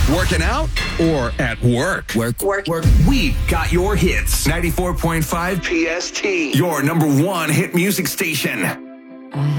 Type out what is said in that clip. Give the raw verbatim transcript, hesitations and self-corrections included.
Working out or at work? Work, work, work. We've got your hits. ninety-four point five P S T, your number one hit music station.